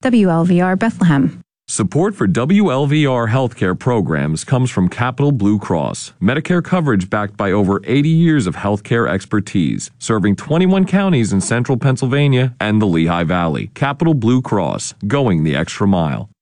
WLVR Bethlehem. Support for WLVR healthcare programs comes from Capital Blue Cross, Medicare coverage backed by over 80 years of healthcare expertise, serving 21 counties in central Pennsylvania and the Lehigh Valley. Capital Blue Cross, going the extra mile.